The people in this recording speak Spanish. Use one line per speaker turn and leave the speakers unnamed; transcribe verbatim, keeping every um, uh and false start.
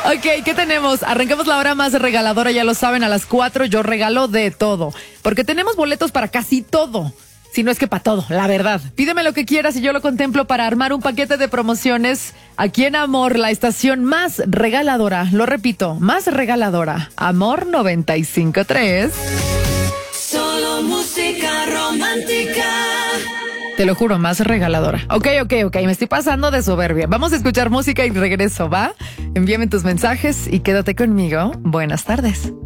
Ok, ¿qué tenemos? Arrancamos la hora más regaladora, ya lo saben, a las cuatro yo regalo de todo. Porque tenemos boletos para casi todo. Si no es que para todo, la verdad. Pídeme lo que quieras y yo lo contemplo para armar un paquete de promociones aquí en Amor, la estación más regaladora. Lo repito, más regaladora. Amor noventa y cinco punto tres.
Solo música romántica.
Te lo juro, más regaladora. Ok, ok, ok, me estoy pasando de soberbia. Vamos a escuchar música y regreso, ¿va? Envíame tus mensajes y quédate conmigo. Buenas tardes.